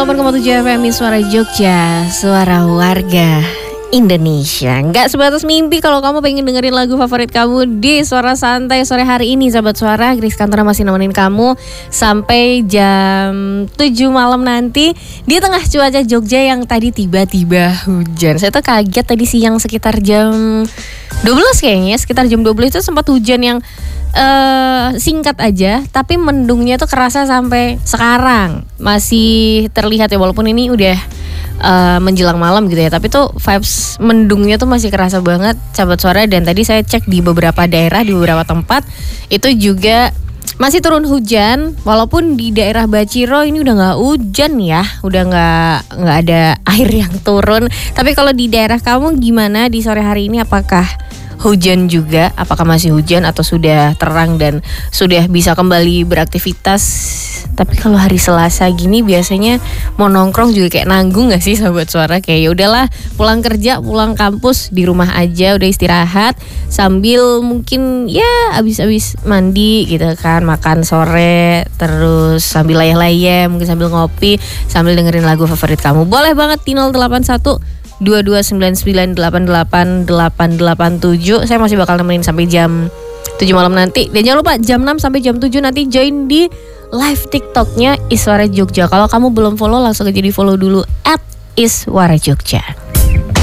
108,7 FM Suara Jogja, suara warga Indonesia. Nggak sebatas mimpi kalau kamu pengen dengerin lagu favorit kamu di Suara Santai sore hari ini, sahabat suara. Grace Kantora masih nemenin kamu sampai jam 7 malam nanti di tengah cuaca Jogja yang tadi tiba-tiba hujan. Saya tuh kaget tadi siang sekitar jam 12 kayaknya, sekitar jam 12 itu sempat hujan yang singkat aja, tapi mendungnya tuh kerasa sampai sekarang masih terlihat ya, walaupun ini udah menjelang malam gitu ya, tapi tuh vibes mendungnya tuh masih kerasa banget, sahabat suara. Dan tadi saya cek di beberapa daerah, di beberapa tempat itu juga masih turun hujan, walaupun di daerah Baciro ini udah nggak hujan ya, udah nggak ada air yang turun. Tapi kalau di daerah kamu gimana di sore hari ini, apakah hujan juga? Apakah masih hujan atau sudah terang dan sudah bisa kembali beraktivitas? Tapi kalau hari Selasa gini biasanya mau nongkrong juga kayak nanggung gak sih, sahabat suara? Kayak ya udahlah, pulang kerja, pulang kampus di rumah aja, udah istirahat sambil mungkin ya abis mandi gitu kan, makan sore, terus sambil layah-layah, mungkin sambil ngopi, sambil dengerin lagu favorit kamu. Boleh banget di 081 2299888887. Saya masih bakal nemenin sampai jam 7 malam nanti. Dan jangan lupa jam 6 sampai jam 7 nanti join di live TikToknya Iswara Jogja. Kalau kamu belum follow, langsung aja di follow dulu @Iswara Jogja.